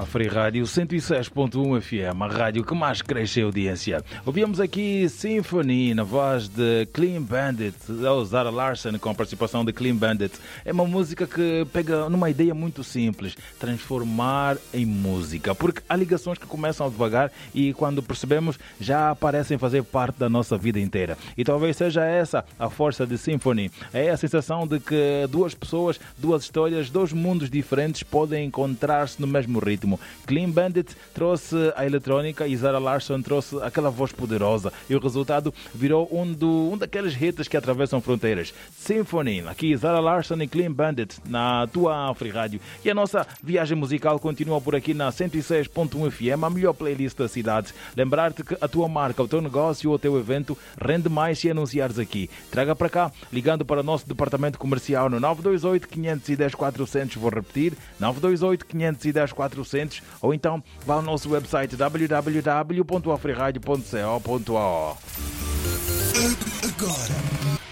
Free Rádio 106.1 FM, a rádio que mais cresce em audiência. Ouvimos aqui Symphony na voz de Clean Bandit, ou Zara Larsson com a participação de Clean Bandit. É uma música que pega numa ideia muito simples, transformar em música, porque há ligações que começam devagar e quando percebemos já parecem fazer parte da nossa vida inteira. E talvez seja essa a força de Symphony. É a sensação de que duas pessoas, duas histórias, dois mundos diferentes podem encontrar-se no mesmo ritmo. Clean Bandit trouxe a eletrónica e Zara Larsson trouxe aquela voz poderosa e o resultado virou um daqueles hits que atravessam fronteiras. Symphony, aqui Zara Larsson e Clean Bandit na tua Free Rádio. E a nossa viagem musical continua por aqui na 106.1 FM, a melhor playlist da cidade. Lembrar-te que a tua marca, o teu negócio ou o teu evento rende mais se anunciares aqui. Traga para cá, ligando para o nosso departamento comercial no 928 510 400, vou repetir, 928 510 400, ou então vá ao nosso website www.afriradio.co.ao. Agora